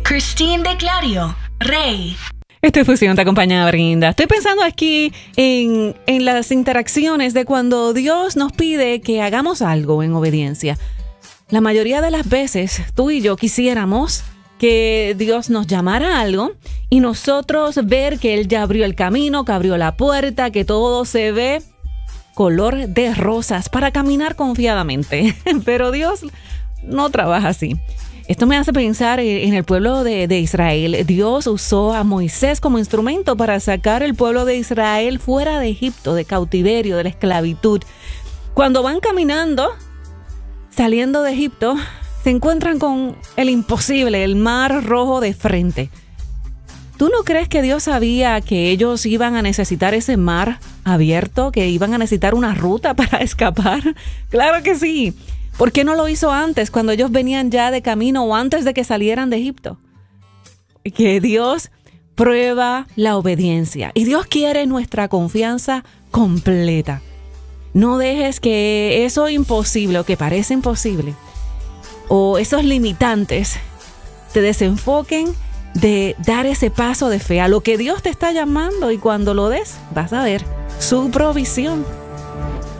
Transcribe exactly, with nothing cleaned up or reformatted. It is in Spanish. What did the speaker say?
Christine de Clario, Rey. Esta fusión te acompaña, Brinda. Estoy pensando aquí en, en las interacciones de cuando Dios nos pide que hagamos algo en obediencia. La mayoría de las veces, tú y yo quisiéramos que Dios nos llamara a algo y nosotros ver que Él ya abrió el camino, que abrió la puerta, que todo se ve color de rosas para caminar confiadamente. Pero Dios no trabaja así. Esto me hace pensar en el pueblo de, de Israel. Dios usó a Moisés como instrumento para sacar el pueblo de Israel fuera de Egipto, de cautiverio, de la esclavitud. Cuando van caminando, saliendo de Egipto, se encuentran con el imposible, el mar rojo de frente. ¿Tú no crees que Dios sabía que ellos iban a necesitar ese mar abierto, que iban a necesitar una ruta para escapar? ¡Claro que sí! ¿Por qué no lo hizo antes, cuando ellos venían ya de camino o antes de que salieran de Egipto? Que Dios prueba la obediencia y Dios quiere nuestra confianza completa. No dejes que eso imposible o que parece imposible o esos limitantes te desenfoquen de dar ese paso de fe a lo que Dios te está llamando, y cuando lo des vas a ver su provisión.